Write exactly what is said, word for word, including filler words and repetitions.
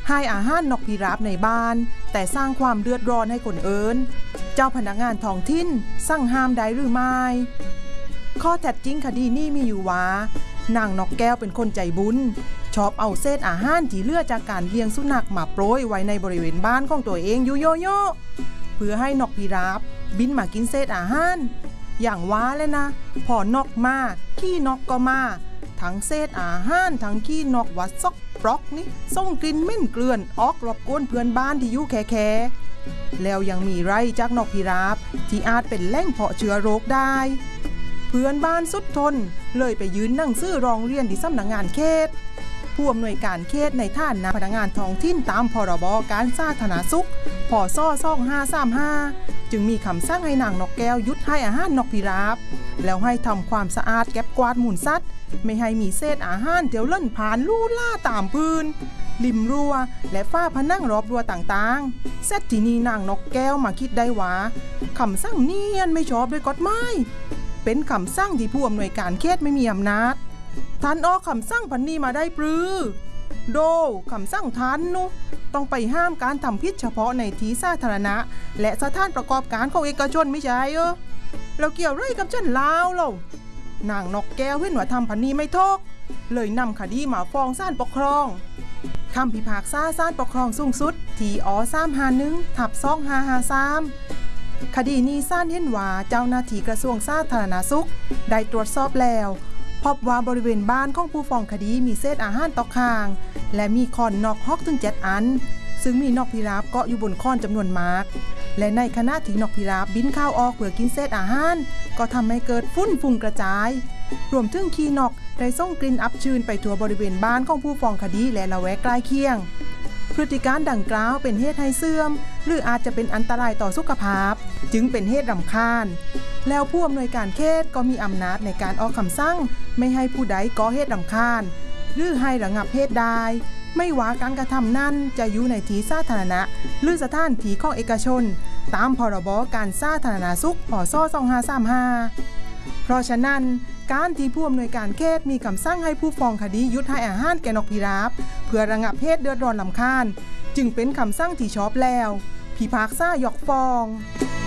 ให้อาหารนกพิราบในบ้านแต่สร้างความเดือดร้อนให้คนอื่นเจ้าพนักงานท้องถิ่นสั่งห้ามได้หรือไม่ข้อเท็จจริงคดีนี้มีอยู่ว่านางนกแก้วเป็นคนใจบุญชอบเอาเศษอาหารที่เหลือจากการเลี้ยงสุนัขมาโปรยไว้ในบริเวณบ้านของตัวเองอยู่โยโย่เพื่อให้นกพิราบบินมากินเศษอาหารอย่างว่าเลยนะพอนกมาขี้นกก็มาทั้งเศษอาหารทั้งขี้นกวัดซอกปลอกนี่ส่งกลิ่นเหม็นเกลื่อนออกรบกวนเพื่อนบ้านที่อยู่แค่ๆแล้วยังมีไรจากนกพิราบที่อาจเป็นแหล่งเพาะเชื้อโรคได้เพื่อนบ้านสุดทนเลยไปยืนหนังสือร้องเรียนที่สำนักงานเขตผู้อำนวยการเขตในฐานะพนักงานท้องถิ่นตามพรบการสาธารณสุขพ.ศ. สองพันห้าร้อยสามสิบห้าจึงมีคำสั่งให้นางนกแก้วหยุดให้อาหารนกพิราบแล้วให้ทำความสะอาดเก็บกวาดมูลสัตว์ไม่ให้มีเศษอาหารเดี๋ยวเล่นผ่านลู่ล่าตามพื้นริมรั้วและฝ้าผนังรอบรั้วต่างๆเสร็จที่นี่นางนกแก้วมาคิดได้ว่าคำสั่งนี้ไม่ชอบด้วยกฎหมายเป็นคำสั่งที่ผู้อำนวยการเขตไม่มีอำนาจท่านออกคำสั่งพันนี้มาได้ปรือโดคำสั่งท่านนุต้องไปห้ามการทำผิดเฉพาะในที่สาธารณะและสถานประกอบการของเอกชนไม่ใช่เออแล้วเกี่ยวไรกับฉันลาวเรานางนกแก้วเห็นว่าทำพันนี้ไม่ถูกเลยนำคดีมาฟ้องศาลปกครองคำพิพากษาศาลปกครองสูงสุดที่อ สามห้าหนึ่ง ทับ สองห้าห้าสามคดีนี้ศาลเห็นว่าเจ้าหน้าที่กระทรวงสาธารณสุขได้ตรวจสอบแล้วพบว่าบริเวณบ้านของผู้ฟ้องคดีมีเศษอาหารตกค้างและมีคอนนกฮอกถึงเจ็ดอันซึ่งมีนกพิราบเกาะอยู่บนคอนจำนวนมากและในขณะที่นกพิราบบินเข้าออกเพื่อกินเศษอาหารก็ทำให้เกิดฝุ่นฟุ้งกระจายรวมถึงขี้นกได้ส่งกลิ่นอับชื้นไปทั่วบริเวณบ้านของผู้ฟ้องคดีและละแวกใกล้เคียงพฤติการดังกล่าวเป็นเหตุให้เสื่อมหรืออาจจะเป็นอันตรายต่อสุขภาพจึงเป็นเหตุรำคาญแล้วผู้อำนวยการเขตก็มีอำนาจในการออกคำสั่งไม่ให้ผู้ใดก่อเหตุรำคาญหรือให้ระงับเหตุใดไม่ว่าการกระทำนั้นจะอยู่ในที่สาธารณะหรือสถานที่ของเอกชนตามพรบการสาธารณสุขพ.ศ. สองพันห้าร้อยสามสิบห้าเพราะฉะนั้นการที่ผู้อำนวยการเขตมีคำสั่งให้ผู้ฟ้องคดีหยุดให้อาหารแก่นกพิราบเพื่อระงับเหตุเดือดร้อนรำคาญจึงเป็นคำสั่งที่ชอบแล้วพิพากษายกฟ้อง